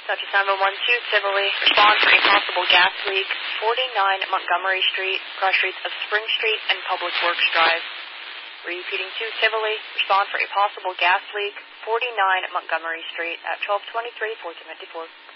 Southeast 911 Tivoli. Respond for a possible gas leak, 49 Montgomery Street, cross streets of Spring Street and Public Works Drive. Repeating to Tivoli. Respond for a possible gas leak, 49 Montgomery Street at 1223 1454.